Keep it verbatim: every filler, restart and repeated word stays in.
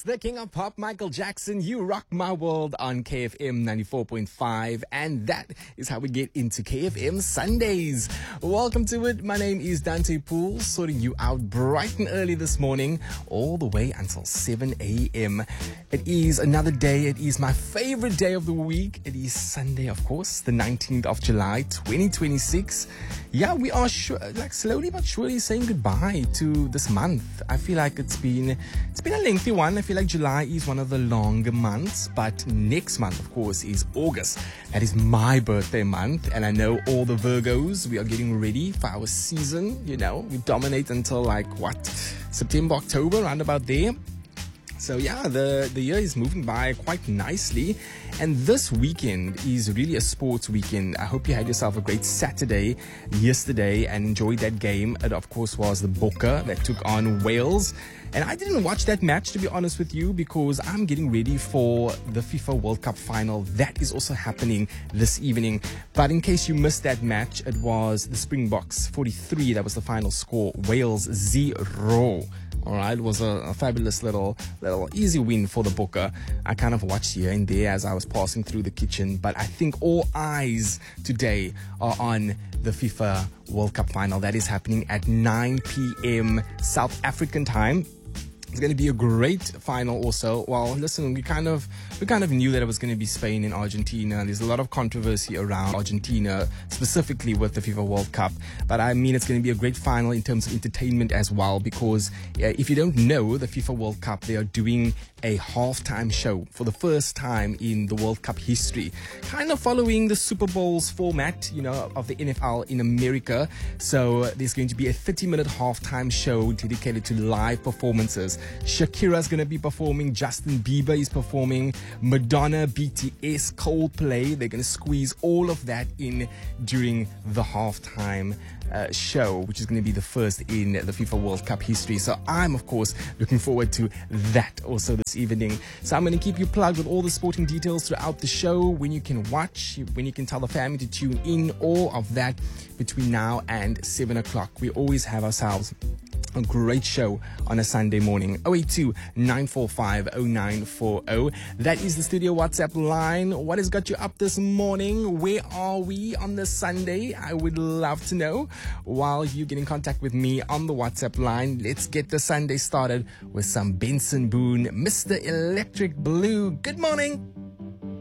the king of pop, Michael Jackson. You rock my world on K F M ninety-four point five. And that is how we get into K F M Sundays. Welcome to it. My name is Dante Poole, sorting you out bright and early this morning, all the way until seven a.m. It is another day. It is my favorite day of the week. It is Sunday, of course, the nineteenth of July, twenty twenty-six. Yeah, we are sure, like slowly but surely saying goodbye to this month. I feel like it's been it's been a lengthy one. I feel like July is one of the longer months, but next month, of course, is August. That is my birthday month, and I know all the Virgos, we are getting ready for our season. You know, we dominate until like what, September, October, around about there. So yeah, the, the year is moving by quite nicely, and this weekend is really a sports weekend. I hope you had yourself a great Saturday yesterday and enjoyed that game. It of course was the Bokke that took on Wales, and I didn't watch that match, to be honest with you, because I'm getting ready for the FIFA World Cup final. That is also happening this evening. But in case you missed that match, it was the Springboks forty-three, that was the final score, Wales zero. All right, it was a, a fabulous little, little easy win for the Bokke. I kind of watched here and there as I was passing through the kitchen, but I think all eyes today are on the FIFA World Cup final. That is happening at nine p.m. South African time. It's going to be a great final also. Well, listen, we kind of we kind of knew that it was going to be Spain and Argentina. There's a lot of controversy around Argentina, specifically with the FIFA World Cup. But I mean, it's going to be a great final in terms of entertainment as well, because uh, if you don't know, the FIFA World Cup, they are doing a halftime show for the first time in the World Cup history, kind of following the Super Bowl's format, you know, of the N F L in America. So uh, there's going to be a thirty minute halftime show dedicated to live performances. Shakira's going to be performing, Justin Bieber is performing, Madonna, B T S, Coldplay. They're going to squeeze all of that in during the halftime uh, show, which is going to be the first in the FIFA World Cup history. So I'm, of course, looking forward to that also this evening. So I'm going to keep you plugged with all the sporting details throughout the show, when you can watch, when you can tell the family to tune in, all of that between now and seven o'clock. We always have ourselves a great show on a Sunday morning. oh eight two, nine four five, oh nine four oh. That is the studio WhatsApp line. What has got you up this morning? Where are we on this Sunday? I would love to know. While you get in contact with me on the WhatsApp line, let's get the Sunday started with some Benson Boone, Mister Electric Blue. Good morning.